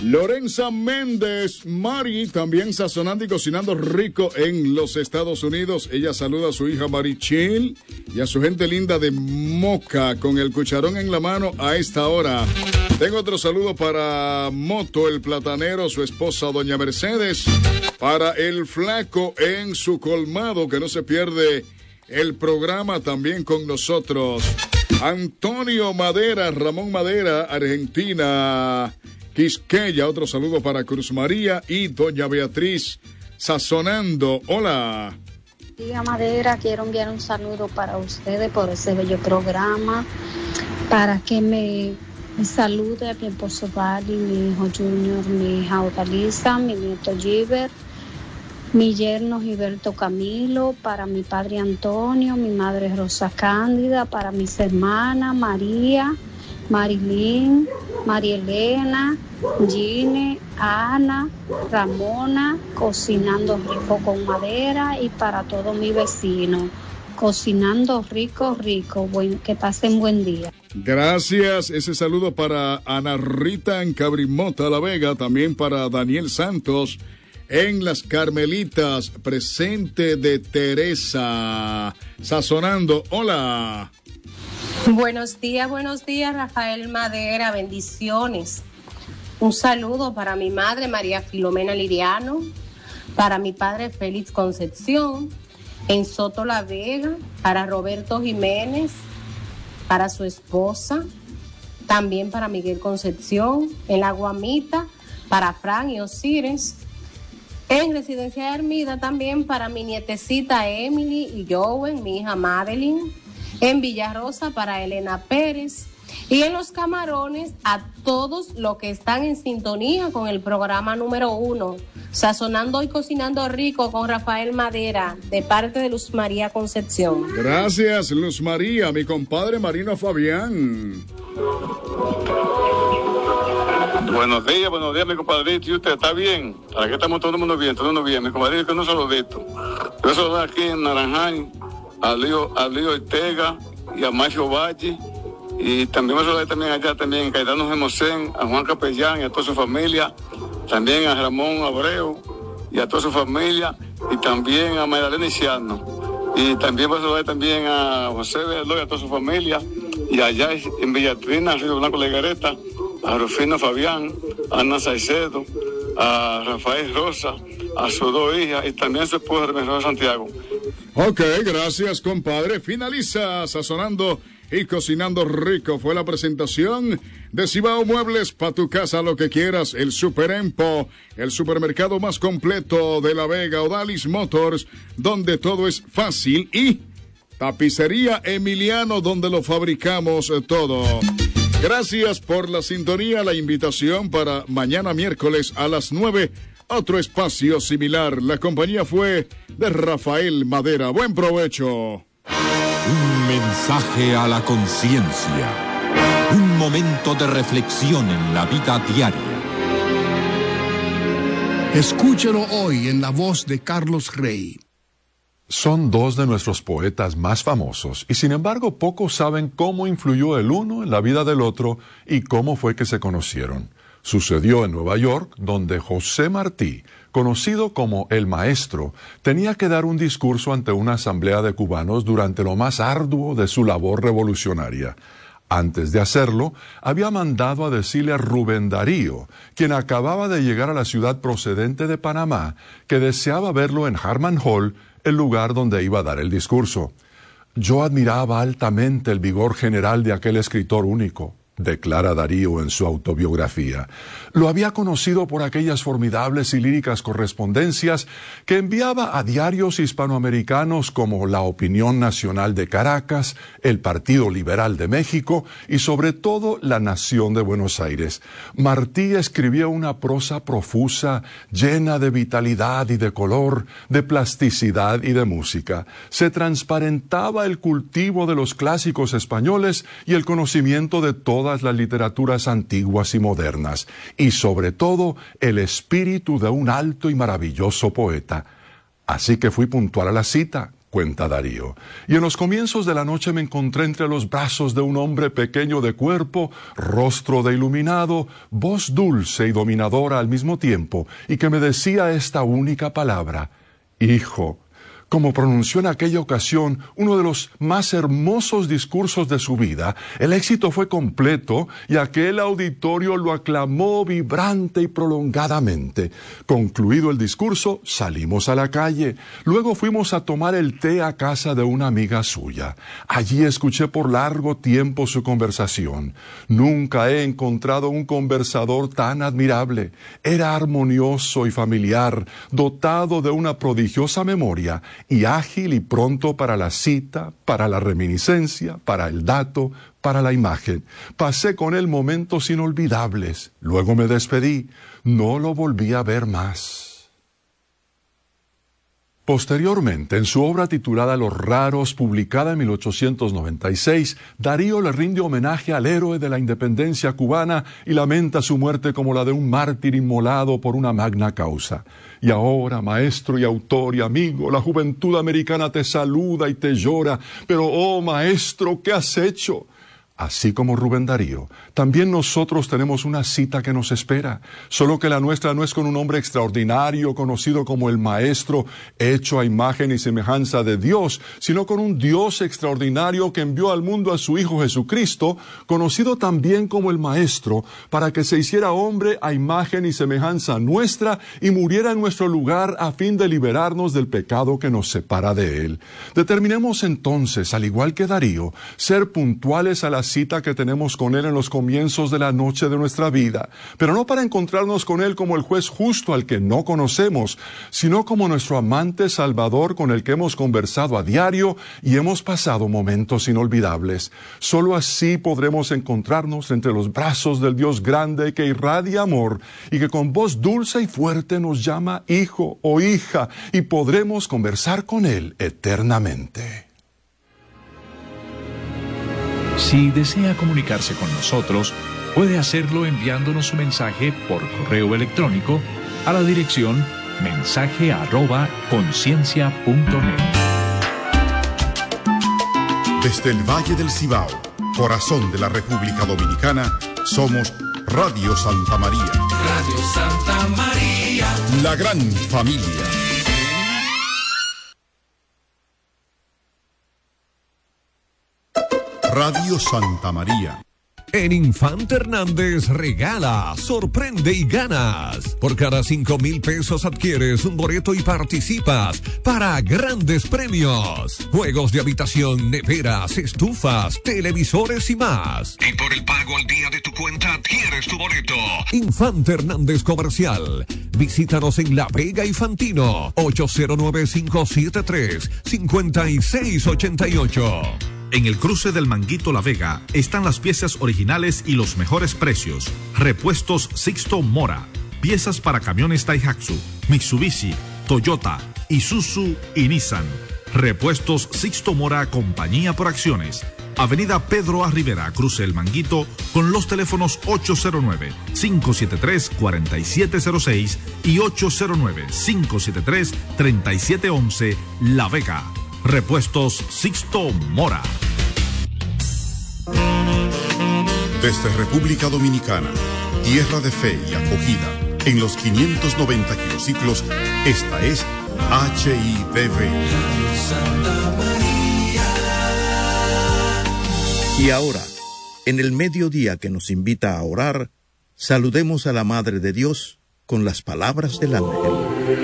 Lorenza Méndez, Mari, también sazonando y cocinando rico en los Estados Unidos. Ella saluda a su hija Marichil y a su gente linda de Moca con el cucharón en la mano a esta hora. Tengo otro saludo para Moto, el platanero, su esposa doña Mercedes, para el flaco en su colmado, que no se pierde el programa también con nosotros. Antonio Madera, Ramón Madera, Argentina, Quisqueya, otro saludo para Cruz María y doña Beatriz sazonando. Hola. Tía Madera, quiero enviar un saludo para ustedes por ese bello programa, para que me salude a mi esposo Bali, mi hijo Junior, mi hija Odalisa, mi nieto Giver, mi yerno Gilberto Camilo, para mi padre Antonio, mi madre Rosa Cándida, para mis hermanas María, Marilyn, María Elena, Gine, Ana, Ramona, cocinando rico con madera, y para todos mis vecinos, cocinando rico, que pasen buen día. Gracias, ese saludo para Ana Rita en Cabrimota, La Vega, también para Daniel Santos en Las Carmelitas, presente de Teresa, sazonando. Hola. Buenos días, Rafael Madera, bendiciones. Un saludo para mi madre María Filomena Liriano, para mi padre Félix Concepción, en Soto La Vega, para Roberto Jiménez, para su esposa, también para Miguel Concepción, en La Guamita, para Fran y Osires, en Residencia de Hermida también para mi nietecita Emily y Joven, mi hija Madeline, en Villarrosa para Elena Pérez, y en Los Camarones a todos los que están en sintonía con el programa número 1, Sazonando y Cocinando Rico con Rafael Madera, de parte de Luz María Concepción. Gracias, Luz María, mi compadre Marino Fabián. Buenos días, mi compadrito. ¿Y usted está bien? Aquí estamos todo el mundo bien, Mi compadrito, que no saludito. Yo saludo aquí en Naranjal a Lío Ortega y a Macho Valle. Y también me saludé también allá, también en Caetano Gemosén, a Juan Capellán y a toda su familia. También a Ramón Abreu y a toda su familia. Y también a Magdalena Iciano. Y también me saludé también a José Veloy y a toda su familia. Y allá en Villatrina, Río Blanco La Higuereta, a Rufino Fabián, a Ana Saicedo, a Rafael Rosa, a sus dos hijas y también a su esposa de Santiago. Ok, gracias, compadre. Finaliza Sazonando y Cocinando Rico. Fue la presentación de Cibao Muebles, para tu casa lo que quieras, el Super Empo, el supermercado más completo de La Vega, Odalis Motors, donde todo es fácil, y Tapicería Emiliano, donde lo fabricamos todo. Gracias por la sintonía, la invitación para mañana miércoles a las 9, otro espacio similar. La compañía fue de Rafael Madera. Buen provecho. Un mensaje a la conciencia. Un momento de reflexión en la vida diaria. Escúchelo hoy en la voz de Carlos Rey. Son dos de nuestros poetas más famosos y sin embargo pocos saben cómo influyó el uno en la vida del otro y cómo fue que se conocieron. Sucedió en Nueva York, donde José Martí, conocido como El Maestro, tenía que dar un discurso ante una asamblea de cubanos durante lo más arduo de su labor revolucionaria. Antes de hacerlo, había mandado a decirle a Rubén Darío, quien acababa de llegar a la ciudad procedente de Panamá, que deseaba verlo en Harman Hall, el lugar donde iba a dar el discurso. Yo admiraba altamente el vigor general de aquel escritor único, declara Darío en su autobiografía. Lo había conocido por aquellas formidables y líricas correspondencias que enviaba a diarios hispanoamericanos como La Opinión Nacional de Caracas, el Partido Liberal de México y sobre todo La Nación de Buenos Aires. Martí escribía una prosa profusa, llena de vitalidad y de color, de plasticidad y de música. Se transparentaba el cultivo de los clásicos españoles y el conocimiento de todas las literaturas antiguas y modernas, y sobre todo el espíritu de un alto y maravilloso poeta. Así que fui puntual a la cita, cuenta Darío. Y en los comienzos de la noche me encontré entre los brazos de un hombre pequeño de cuerpo, rostro de iluminado, voz dulce y dominadora al mismo tiempo, y que me decía esta única palabra: hijo. Como pronunció en aquella ocasión uno de los más hermosos discursos de su vida, el éxito fue completo y aquel auditorio lo aclamó vibrante y prolongadamente. Concluido el discurso, salimos a la calle. Luego fuimos a tomar el té a casa de una amiga suya. Allí escuché por largo tiempo su conversación. Nunca he encontrado un conversador tan admirable. Era armonioso y familiar, dotado de una prodigiosa memoria, y ágil y pronto para la cita, para la reminiscencia, para el dato, para la imagen. Pasé con él momentos inolvidables. Luego me despedí. No lo volví a ver más. Posteriormente, en su obra titulada Los Raros, publicada en 1896, Darío le rinde homenaje al héroe de la independencia cubana y lamenta su muerte como la de un mártir inmolado por una magna causa. Y ahora, maestro y autor y amigo, la juventud americana te saluda y te llora, pero oh maestro, ¿qué has hecho? Así como Rubén Darío, también nosotros tenemos una cita que nos espera, solo que la nuestra no es con un hombre extraordinario conocido como el Maestro, hecho a imagen y semejanza de Dios, sino con un Dios extraordinario que envió al mundo a su Hijo Jesucristo, conocido también como el Maestro, para que se hiciera hombre a imagen y semejanza nuestra y muriera en nuestro lugar a fin de liberarnos del pecado que nos separa de Él. Determinemos entonces, al igual que Darío, ser puntuales a la cita que tenemos con Él en los comienzos de la noche de nuestra vida, pero no para encontrarnos con Él como el juez justo al que no conocemos, sino como nuestro amante Salvador con el que hemos conversado a diario y hemos pasado momentos inolvidables. Solo así podremos encontrarnos entre los brazos del Dios grande que irradia amor y que con voz dulce y fuerte nos llama hijo o hija, y podremos conversar con Él eternamente. Si desea comunicarse con nosotros, puede hacerlo enviándonos su mensaje por correo electrónico a la dirección mensaje@conciencia.net. Desde el Valle del Cibao, corazón de la República Dominicana, somos Radio Santa María. Radio Santa María. La gran familia. Radio Santa María. En Infante Hernández regala, sorprende y ganas. Por cada 5,000 pesos adquieres un boleto y participas para grandes premios. Juegos de habitación, neveras, estufas, televisores y más. Y por el pago al día de tu cuenta adquieres tu boleto. Infante Hernández Comercial. Visítanos en La Vega y Fantino. 809-573-5688. En el cruce del Manguito La Vega están las piezas originales y los mejores precios. Repuestos Sixto Mora. Piezas para camiones Daihatsu, Mitsubishi, Toyota, Isuzu y Nissan. Repuestos Sixto Mora, compañía por acciones. Avenida Pedro A. Rivera, cruce el Manguito, con los teléfonos 809-573-4706 y 809-573-3711, La Vega. Repuestos Sixto Mora. Desde República Dominicana, tierra de fe y acogida, en los 590 kilociclos, esta es HIDV. Y ahora, en el mediodía que nos invita a orar, saludemos a la Madre de Dios con las palabras del ángel.